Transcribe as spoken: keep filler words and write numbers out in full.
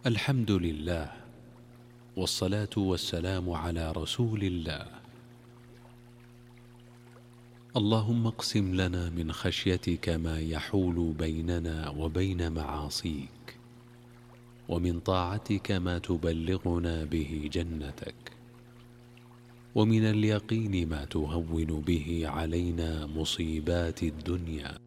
الحمد لله، والصلاة والسلام على رسول الله. اللهم اقسم لنا من خشيتك ما يحول بيننا وبين معاصيك، ومن طاعتك ما تبلغنا به جنتك، ومن اليقين ما تهون به علينا مصيبات الدنيا،